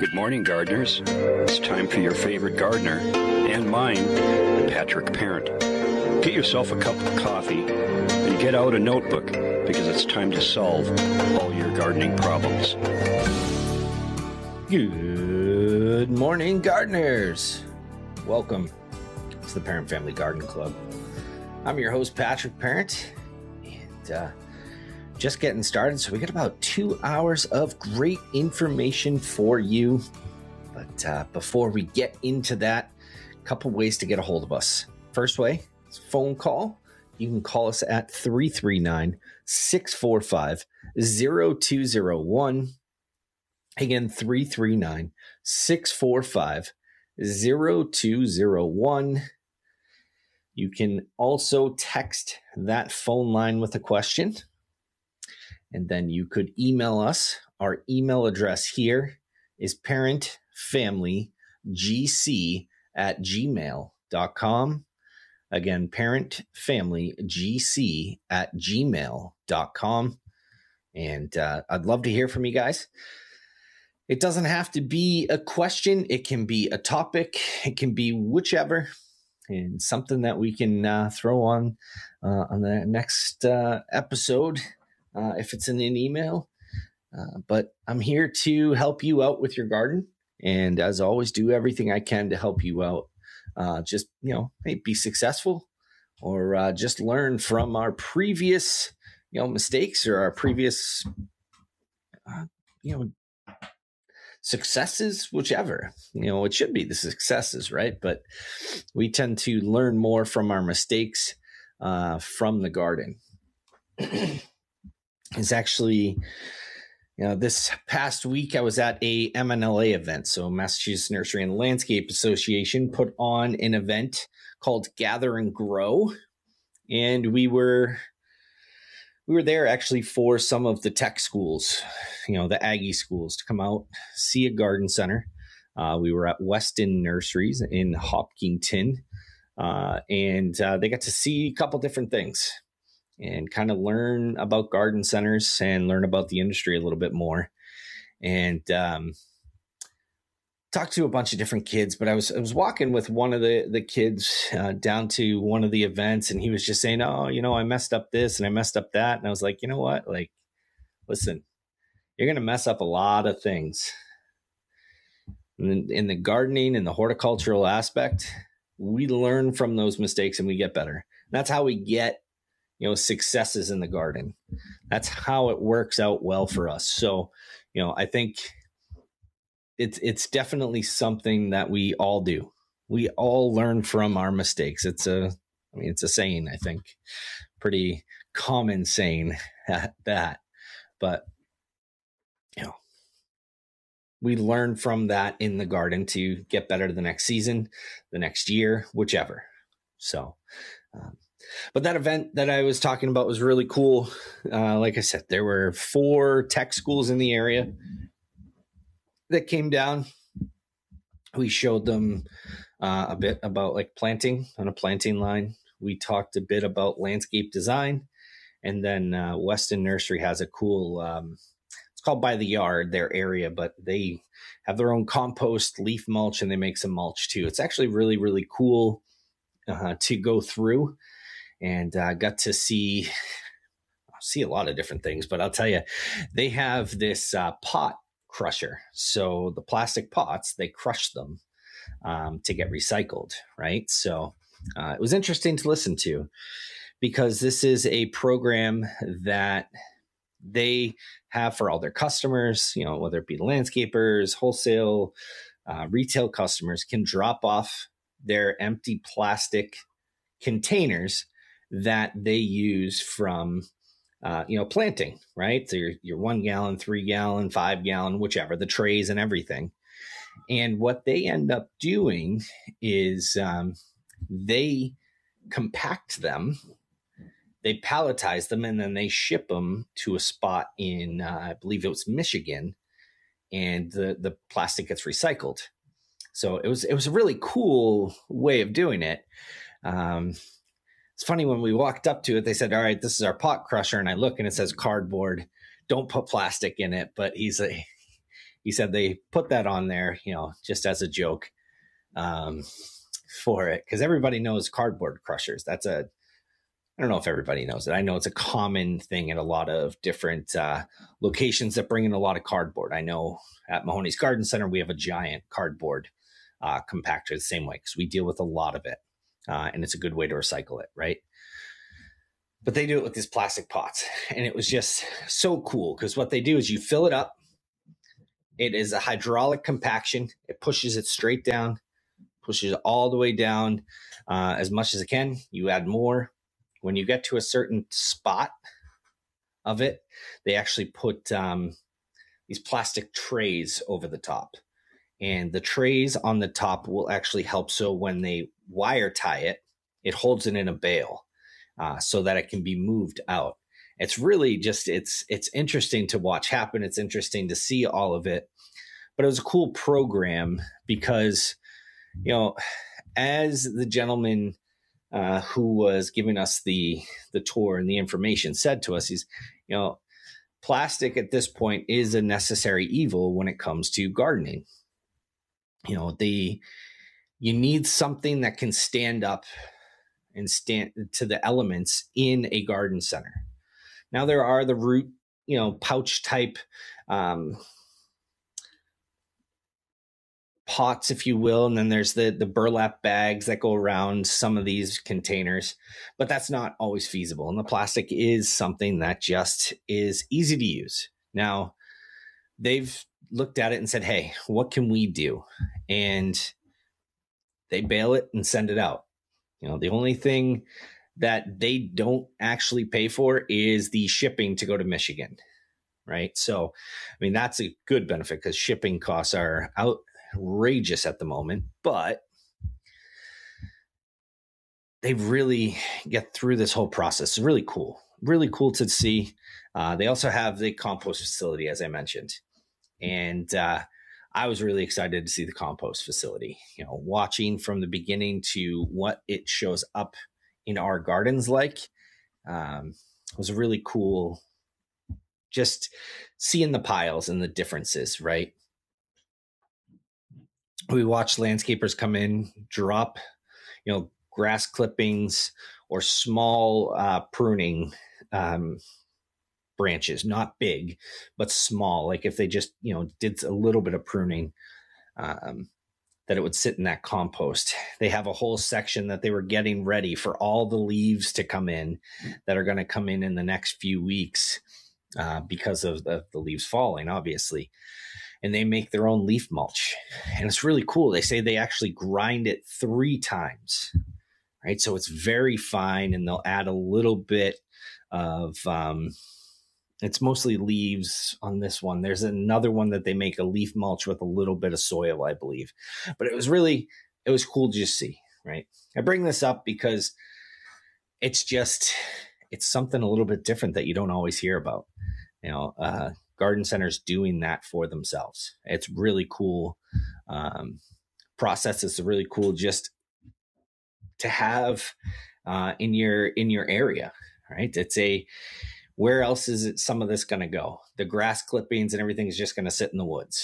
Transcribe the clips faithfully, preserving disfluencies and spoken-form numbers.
Good morning, gardeners. It's time for your favorite gardener, and mine, Patrick Parent. Get yourself a cup of coffee and get out a notebook, because it's time to solve all your gardening problems. Good morning, gardeners. Welcome to the Parent Family Garden Club. I'm your host, Patrick Parent, and uh, just getting started. So we got about two hours of great information for you. But uh, before we get into that, a couple ways to get a hold of us. First way is phone call. You can call us at three three nine, six four five, zero two zero one. Again, three three nine, six four five, zero two zero one. You can also text that phone line with a question. And then you could email us. Our email address here is parentfamilygc at gmail dot com. Again, parentfamilygc at gmail dot com. And uh, I'd love to hear from you guys. It doesn't have to be a question. It can be a topic. It can be whichever. And something that we can uh, throw on uh, on the next uh, episode. Uh, if it's in an email, uh, but I'm here to help you out with your garden. And as always, do everything I can to help you out. Uh, just, you know, hey, be successful or uh, just learn from our previous, you know, mistakes or our previous, uh, you know, successes, whichever, you know, it should be the successes, right? But we tend to learn more from our mistakes uh, from the garden. Is actually, you know, this past week I was at a M N L A event. So Massachusetts Nursery and Landscape Association put on an event called Gather and Grow. And we were, we were there actually for some of the tech schools, you know, the Aggie schools to come out, see a garden center. Uh, we were at Weston Nurseries in Hopkinton. Uh, and uh, they got to see a couple different things. And kind of learn about garden centers and learn about the industry a little bit more. And um, talked to a bunch of different kids, but I was I was walking with one of the, the kids uh, down to one of the events, and he was just saying, oh, you know, I messed up this and I messed up that. And I was like, you know what? Like, listen, you're going to mess up a lot of things. In, in the gardening and the horticultural aspect, we learn from those mistakes and we get better. And that's how we get, you know, successes in the garden. That's how it works out well for us. So, you know, I think it's, it's definitely something that we all do. We all learn from our mistakes. It's a, I mean, it's a saying, I think, pretty common saying at that, but you know, we learn from that in the garden to get better the next season, the next year, whichever. So, um, But that event that I was talking about was really cool. Uh, like I said, there were four tech schools in the area that came down. We showed them uh, a bit about like planting on a planting line. We talked a bit about landscape design. And then uh, Weston Nursery has a cool, um, it's called By the Yard, their area, but they have their own compost, leaf mulch, and they make some mulch too. It's actually really, really cool uh, to go through. And I uh, got to see see a lot of different things, but I'll tell you, they have this uh, pot crusher. So the plastic pots, they crush them um, to get recycled, right? So uh, it was interesting to listen to because this is a program that they have for all their customers, you know, whether it be landscapers, wholesale, uh, retail customers can drop off their empty plastic containers that they use from, uh, you know, planting, right? So your, your one gallon, three gallon, five gallon, whichever, the trays and everything. And what they end up doing is um, they compact them, they palletize them, and then they ship them to a spot in, uh, I believe it was Michigan, and the, the plastic gets recycled. So it was, it was a really cool way of doing it. Um, It's funny, when we walked up to it, they said, all right, this is our pot crusher. And I look and it says cardboard. Don't put plastic in it. But he's like, he said they put that on there, you know, just as a joke um, for it, because everybody knows cardboard crushers. That's a, I don't know if everybody knows it. I know it's a common thing at a lot of different uh, locations that bring in a lot of cardboard. I know at Mahoney's Garden Center, we have a giant cardboard uh, compactor the same way, because we deal with a lot of it. Uh, and it's a good way to recycle it, right? But they do it with these plastic pots. And it was just so cool, because what they do is you fill it up. It is a hydraulic compaction. It pushes it straight down, pushes it all the way down uh, as much as it can. You add more. When you get to a certain spot of it, they actually put um, these plastic trays over the top. And the trays on the top will actually help. So when they wire tie it, it holds it in a bale uh, so that it can be moved out. It's really just, it's, it's interesting to watch happen. It's interesting to see all of it, but it was a cool program because, you know, as the gentleman uh, who was giving us the, the tour and the information said to us, he's, you know, plastic at this point is a necessary evil when it comes to gardening. You know, the, you need something that can stand up and stand to the elements in a garden center. Now there are the root, you know, pouch type um, pots, if you will. And then there's the, the burlap bags that go around some of these containers, but that's not always feasible. And the plastic is something that just is easy to use. Now they've looked at it and said, hey, what can we do? And they bale it and send it out. You know, the only thing that they don't actually pay for is the shipping to go to Michigan, right? So, I mean, that's a good benefit because shipping costs are outrageous at the moment, but they really get through this whole process. It's really cool, really cool to see. Uh, they also have the compost facility, as I mentioned, and uh, I was really excited to see the compost facility, you know, watching from the beginning to what it shows up in our gardens like um, was really cool. Just seeing the piles and the differences, right? We watched landscapers come in, drop, you know, grass clippings or small uh, pruning um, branches, not big, but small. Like if they just, you know, did a little bit of pruning, um, that it would sit in that compost. They have a whole section that they were getting ready for all the leaves to come in that are going to come in in the next few weeks uh, because of the, the leaves falling, obviously. And they make their own leaf mulch. And it's really cool. They say they actually grind it three times, right? So it's very fine, and they'll add a little bit of, um, it's mostly leaves on this one. There's another one that they make a leaf mulch with a little bit of soil, I believe. But it was really, it was cool to just see, right? I bring this up because it's just, it's something a little bit different that you don't always hear about. You know, uh, garden centers doing that for themselves. It's really cool um, process. It's really cool just to have uh, in your, in your area, right? It's a, where else is it, some of this going to go? The grass clippings and everything is just going to sit in the woods,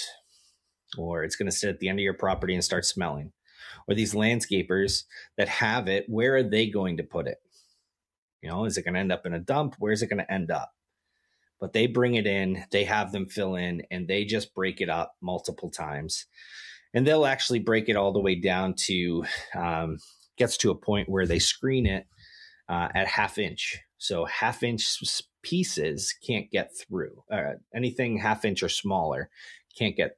or it's going to sit at the end of your property and start smelling. Or these landscapers that have it, where are they going to put it? You know, is it going to end up in a dump? Where's it going to end up? But they bring it in, they have them fill in, and they just break it up multiple times. And they'll actually break it all the way down to, um, gets to a point where they screen it uh, at half inch. So half inch pieces can't get through. Uh, anything half inch or smaller can't get,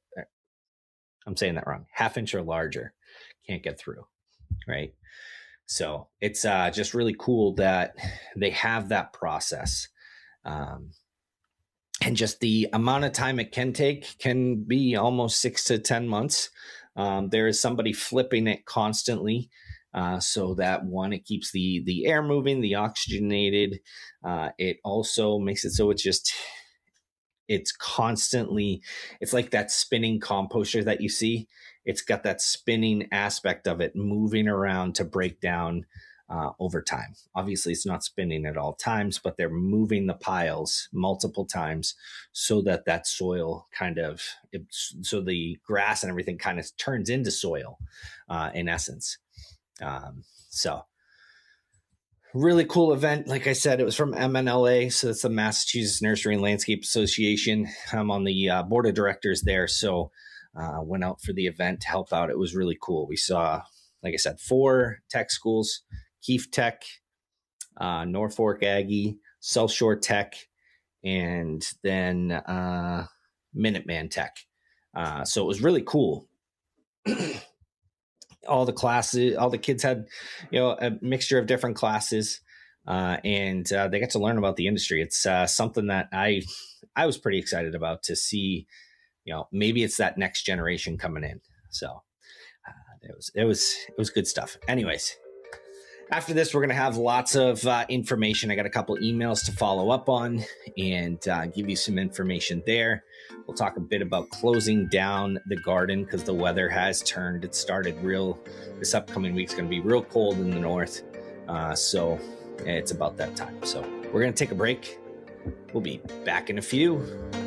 I'm saying that wrong. Half inch or larger can't get through, right? So it's uh, just really cool that they have that process. Um, and just the amount of time it can take can be almost six to ten months. Um, there is somebody flipping it constantly. Uh, so that one, it keeps the, the air moving, the oxygenated. Uh, it also makes it so it's just, it's constantly, it's like that spinning composter that you see. It's got that spinning aspect of it moving around to break down uh, over time. Obviously, it's not spinning at all times, but they're moving the piles multiple times so that that soil kind of, it, so the grass and everything kind of turns into soil uh, in essence. Um, so really cool event. Like I said, it was from M N L A. So it's the Massachusetts Nursery and Landscape Association. I'm on the uh, board of directors there. So uh, went out for the event to help out. It was really cool. We saw, like I said, four tech schools: Keefe Tech, uh, Norfolk Aggie, South Shore Tech, and then uh, Minuteman Tech. Uh, so it was really cool. All the classes, all the kids had, you know, a mixture of different classes, uh, and uh, they got to learn about the industry. It's uh, something that I, I was pretty excited about to see. You know, maybe it's that next generation coming in. So uh, it was, it was, it was good stuff. Anyways, after this, we're going to have lots of uh, information. I got a couple emails to follow up on and uh, give you some information there. We'll talk a bit about closing down the garden because the weather has turned. It started real, this upcoming week's going to be real cold in the north. Uh, so it's about that time. So we're going to take a break. We'll be back in a few.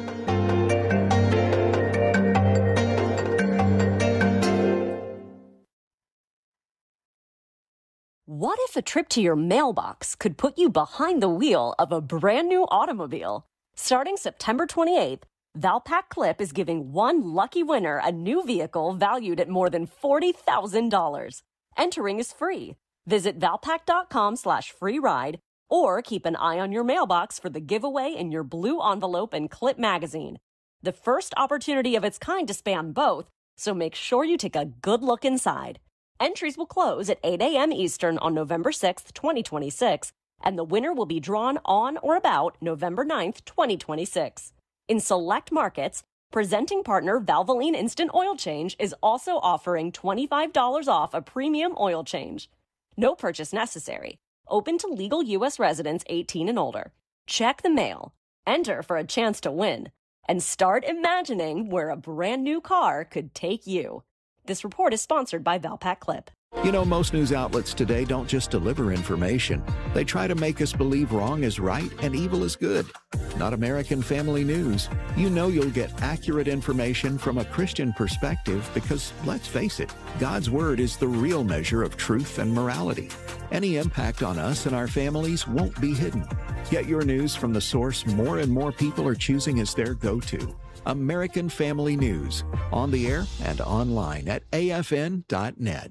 What if a trip to your mailbox could put you behind the wheel of a brand new automobile? Starting September twenty-eighth, Valpak Clip is giving one lucky winner a new vehicle valued at more than forty thousand dollars. Entering is free. Visit valpak.com slash free ride or keep an eye on your mailbox for the giveaway in your blue envelope and Clip magazine. The first opportunity of its kind to span both, so make sure you take a good look inside. Entries will close at eight a.m. Eastern on November sixth, twenty twenty-six, and the winner will be drawn on or about November ninth, twenty twenty-six. In select markets, presenting partner Valvoline Instant Oil Change is also offering twenty-five dollars off a premium oil change. No purchase necessary. Open to legal U S residents eighteen and older. Check the mail. Enter for a chance to win. And start imagining where a brand new car could take you. This report is sponsored by Valpak Clip. You know, most news outlets today don't just deliver information. They try to make us believe wrong is right and evil is good. Not American Family News. You know you'll get accurate information from a Christian perspective because, let's face it, God's Word is the real measure of truth and morality. Any impact on us and our families won't be hidden. Get your news from the source more and more people are choosing as their go-to. American Family News, on the air and online at A F N dot net.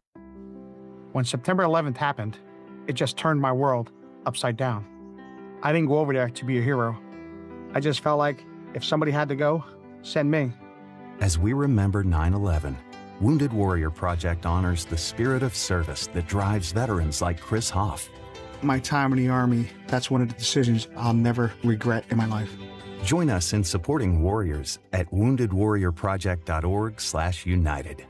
When September eleventh happened, it just turned my world upside down. I didn't go over there to be a hero. I just felt like if somebody had to go, send me. As we remember nine eleven, Wounded Warrior Project honors the spirit of service that drives veterans like Chris Hoff. My time in the Army, that's one of the decisions I'll never regret in my life. Join us in supporting warriors at wounded warrior project dot org slash united.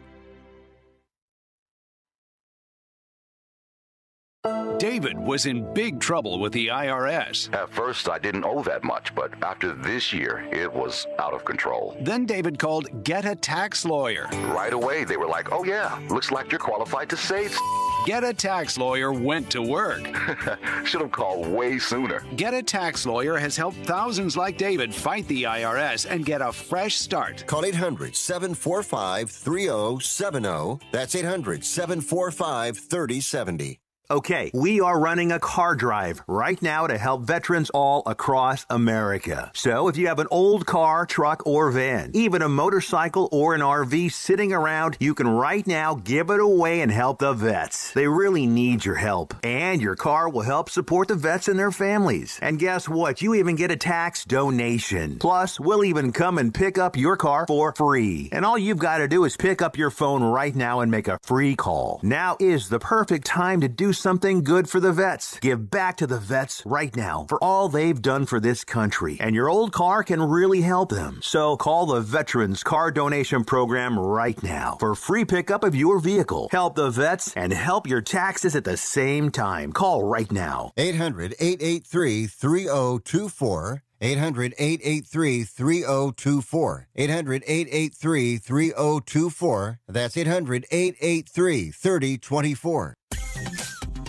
David was in big trouble with the I R S. At first, I didn't owe that much, but after this year, it was out of control. Then David called Get a Tax Lawyer. Right away, they were like, oh yeah, looks like you're qualified to save. Get a Tax Lawyer went to work. Should have called way sooner. Get a Tax Lawyer has helped thousands like David fight the I R S and get a fresh start. Call eight hundred, seven four five, three oh seven oh. That's eight hundred, seven four five, three oh seven oh. Okay, we are running a car drive right now to help veterans all across America. So if you have an old car, truck, or van, even a motorcycle or an R V sitting around, you can right now give it away and help the vets. They really need your help. And your car will help support the vets and their families. And guess what? You even get a tax donation. Plus, we'll even come and pick up your car for free. And all you've got to do is pick up your phone right now and make a free call. Now is the perfect time to do something good for the vets. Give back to the vets right now for all they've done for this country. And your old car can really help them. So call the Veterans Car Donation Program right now for free pickup of your vehicle. Help the vets and help your taxes at the same time. Call right now. eight hundred, eight eight three, three oh two four. eight hundred, eight eight three, three oh two four. eight hundred, eight eight three, three oh two four. That's eight hundred, eight eight three, three oh two four.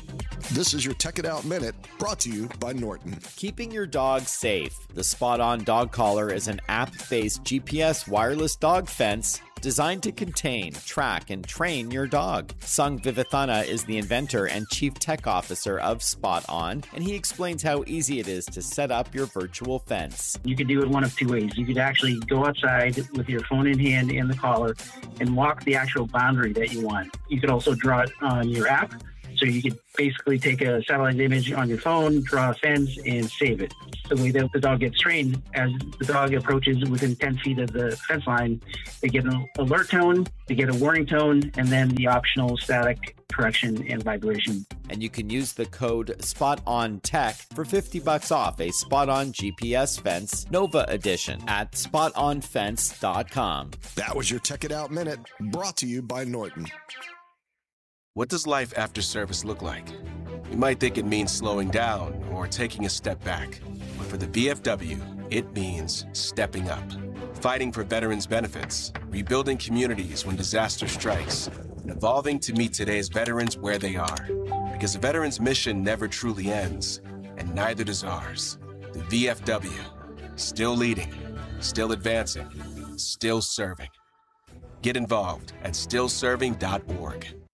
This is your Tech It Out Minute, brought to you by Norton. Keeping your dog safe. The Spot On Dog Collar is an app-based G P S wireless dog fence designed to contain, track, and train your dog. Sung Vivathana is the inventor and chief tech officer of Spot On, and he explains how easy it is to set up your virtual fence. You could do it one of two ways. You could actually go outside with your phone in hand and the collar and walk the actual boundary that you want. You could also draw it on your app. So you could basically take a satellite image on your phone, draw a fence, and save it. The way that the dog gets trained, as the dog approaches within ten feet of the fence line, they get an alert tone, they get a warning tone, and then the optional static correction and vibration. And you can use the code SPOTONTECH for fifty bucks off a Spot On G P S fence Nova Edition at spot on fence dot com. That was your Tech It Out Minute, brought to you by Norton. What does life after service look like? You might think it means slowing down or taking a step back. But for the V F W, it means stepping up. Fighting for veterans' benefits, rebuilding communities when disaster strikes, and evolving to meet today's veterans where they are. Because a veteran's mission never truly ends, and neither does ours. The V F W, still leading, still advancing, still serving. Get involved at still serving dot org.